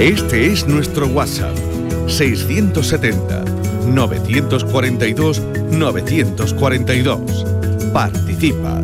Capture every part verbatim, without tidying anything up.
Este es nuestro WhatsApp, seiscientos setenta, novecientos cuarenta y dos, novecientos cuarenta y dos. Participa.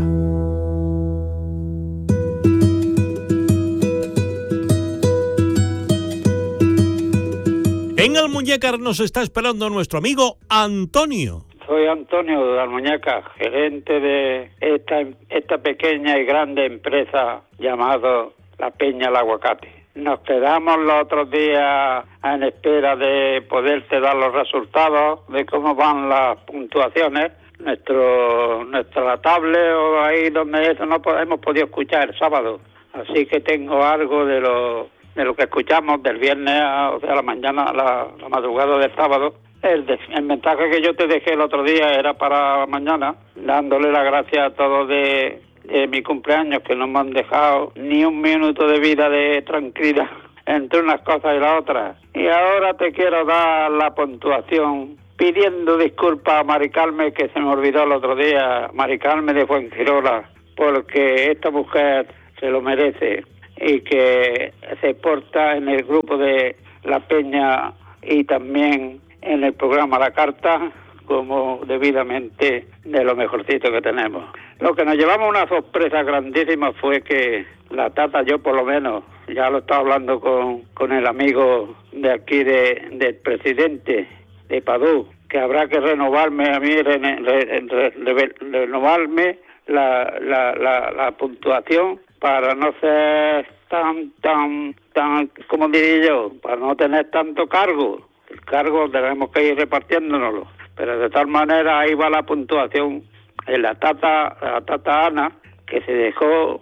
En Almuñécar nos está esperando nuestro amigo Antonio. Soy Antonio de Almuñécar, gerente de esta, esta pequeña y grande empresa llamada La Peña El Aguacate. Nos quedamos los otros días en espera de poderte dar los resultados de cómo van las puntuaciones. Nuestro nuestra tablet o ahí donde eso no hemos podido escuchar el sábado. Así que tengo algo de lo de lo que escuchamos del viernes, a, o sea, la mañana, la, la madrugada del sábado. El, de, el mensaje que yo te dejé el otro día era para mañana, dándole las gracias a todos de, de mi cumpleaños, que no me han dejado ni un minuto de vida de tranquilidad entre unas cosas y las otras. Y ahora te quiero dar la puntuación, pidiendo disculpas a Mari Carmen, que se me olvidó el otro día, Mari Carmen de Fuengirola, porque esta mujer se lo merece y que se porta en el grupo de La Peña y también en el programa La Carta como debidamente de lo mejorcito que tenemos. Lo que nos llevamos una sorpresa grandísima fue que la Tata, yo por lo menos, ya lo estaba hablando con, con el amigo de aquí de, del presidente de Padú, que habrá que renovarme a mí, re, re, re, re, renovarme la, la, la, la puntuación para no ser tan, tan, tan, como diría yo, para no tener tanto cargo. El cargo tenemos que ir repartiéndonoslo, pero de tal manera ahí va la puntuación en la tata, la tata Ana, que se dejó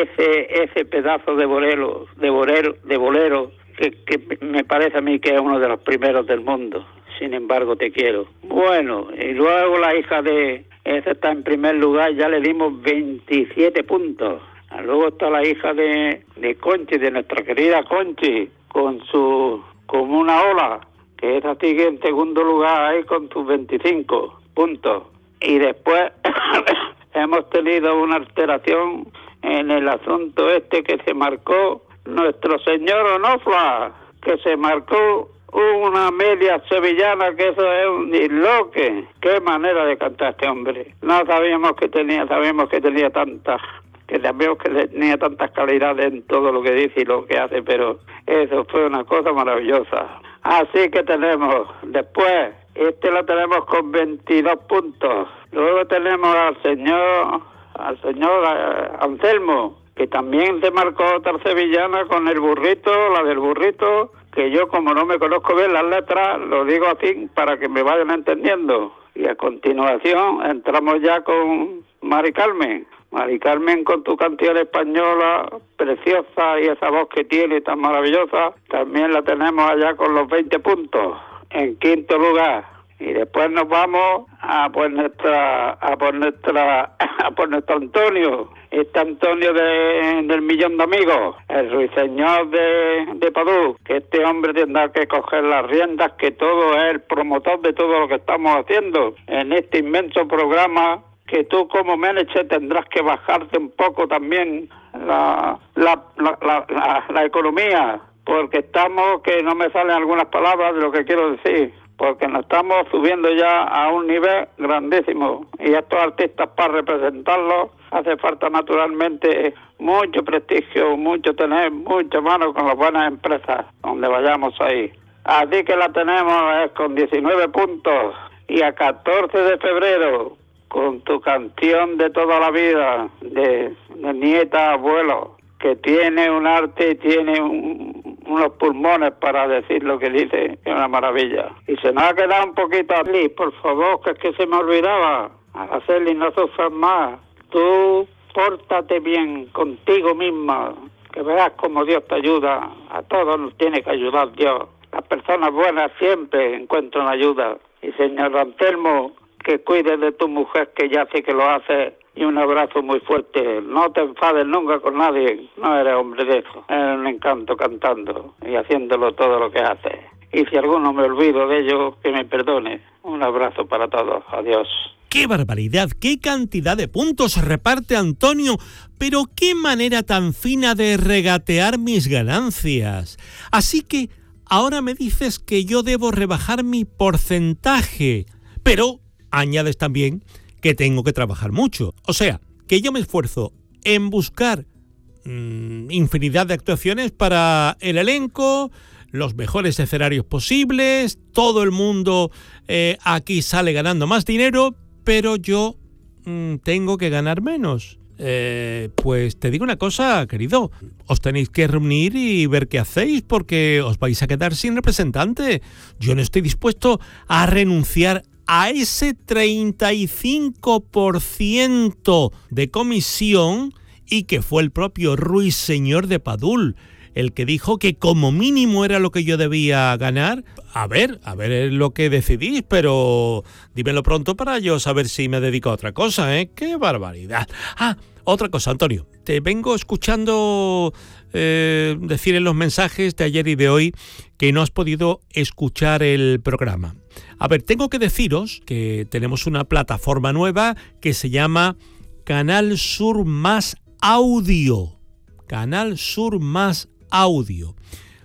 ese ese pedazo de bolero, de bolero, de bolero que, que me parece a mí que es uno de los primeros del mundo. Sin embargo, te quiero. Bueno, y luego la hija de esa está en primer lugar, ya le dimos veintisiete puntos. Luego está la hija de, de Conchi, de nuestra querida Conchi, con su con una ola, que esa sigue en segundo lugar ahí con sus veinticinco puntos. Y después hemos tenido una alteración en el asunto este que se marcó nuestro señor Onofla, que se marcó una media sevillana, que eso es un disloque. Qué manera de cantar este hombre. No sabíamos que tenía, sabíamos que tenía tantas, que sabíamos que tenía tantas calidades en todo lo que dice y lo que hace, pero eso fue una cosa maravillosa. Así que tenemos, después, este lo tenemos con veintidós puntos. Luego tenemos al señor, al señor Anselmo, que también se marcó otra sevillana con el burrito, la del burrito, que yo como no me conozco bien las letras, lo digo así para que me vayan entendiendo. Y a continuación entramos ya con Mari Carmen. Mari Carmen, con tu canción española preciosa y esa voz que tiene tan maravillosa, también la tenemos allá con los veinte puntos, en quinto lugar. Y después nos vamos a por nuestra, a por nuestra, a por nuestro Antonio, este Antonio de, del millón de amigos, el ruiseñor de, de Padú, que este hombre tendrá que coger las riendas, que todo es el promotor de todo lo que estamos haciendo en este inmenso programa, que tú como manager tendrás que bajarte un poco también la, la, la, la, la, la economía, porque estamos, que no me salen algunas palabras de lo que quiero decir, porque nos estamos subiendo ya a un nivel grandísimo, y estos artistas, para representarlos hace falta naturalmente mucho prestigio, mucho tener mucha mano con las buenas empresas donde vayamos ahí. Así que la tenemos eh, con diecinueve puntos, y a catorce de febrero con tu canción de toda la vida, de, de nieta, abuelo, que tiene un arte y tiene un, unos pulmones para decir lo que dice, es una maravilla. Y se nos ha quedado un poquito Liz, por favor, que es que se me olvidaba. Araceli, no sufras más. Tú pórtate bien contigo misma, que veas cómo Dios te ayuda. A todos nos tiene que ayudar Dios. Las personas buenas siempre encuentran ayuda. Y señor Anselmo, que cuides de tu mujer, que ya sé que lo hace, y un abrazo muy fuerte. No te enfades nunca con nadie, no eres hombre de eso. Eres un encanto cantando y haciéndolo todo lo que haces. Y si alguno me olvido de ello, que me perdone. Un abrazo para todos. Adiós. ¡Qué barbaridad! ¡Qué cantidad de puntos reparte Antonio! Pero qué manera tan fina de regatear mis ganancias. Así que ahora me dices que yo debo rebajar mi porcentaje. Pero añades también que tengo que trabajar mucho. O sea, que yo me esfuerzo en buscar mmm, infinidad de actuaciones para el elenco, los mejores escenarios posibles, todo el mundo eh, aquí sale ganando más dinero, pero yo mmm, tengo que ganar menos. Eh, pues te digo una cosa, querido, os tenéis que reunir y ver qué hacéis, porque os vais a quedar sin representante. Yo no estoy dispuesto a renunciar a ese treinta y cinco por ciento de comisión, y que fue el propio Ruiseñor de Padul el que dijo que como mínimo era lo que yo debía ganar. A ver, a ver lo que decidís, pero dímelo pronto para yo saber si me dedico a otra cosa, ¿eh? ¡Qué barbaridad! Ah, otra cosa, Antonio. Te vengo escuchando eh, decir en los mensajes de ayer y de hoy que no has podido escuchar el programa. A ver, tengo que deciros que tenemos una plataforma nueva que se llama Canal Sur Más Audio. Canal Sur Más Audio.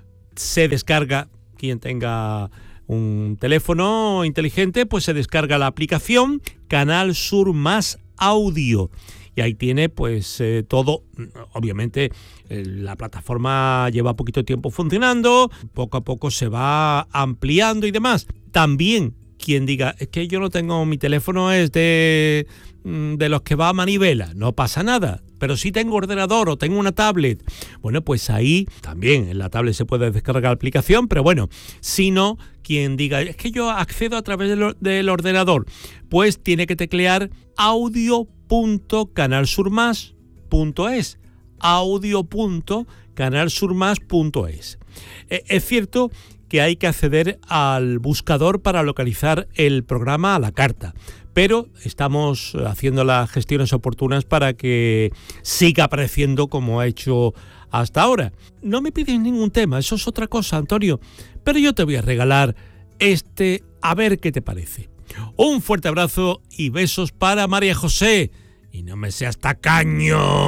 Se descarga, quien tenga un teléfono inteligente, pues se descarga la aplicación Canal Sur Más Audio. Y ahí tiene pues eh, todo. Obviamente eh, la plataforma lleva poquito tiempo funcionando, poco a poco se va ampliando y demás. También quien diga, es que yo no tengo, mi teléfono es de, de los que va a manivela, no pasa nada, pero sí tengo ordenador o tengo una tablet. Bueno, pues ahí también en la tablet se puede descargar la aplicación, pero bueno, si no, quien diga, es que yo accedo a través del, del ordenador, pues tiene que teclear audio punto canal sur más punto es, audio punto canal sur más punto es. Eh, es cierto que hay que acceder al buscador para localizar el programa a la carta, pero estamos haciendo las gestiones oportunas para que siga apareciendo como ha hecho hasta ahora. No me pides ningún tema, eso es otra cosa, Antonio, pero yo te voy a regalar este, a ver qué te parece. Un fuerte abrazo y besos para María José, y no me seas tacaño.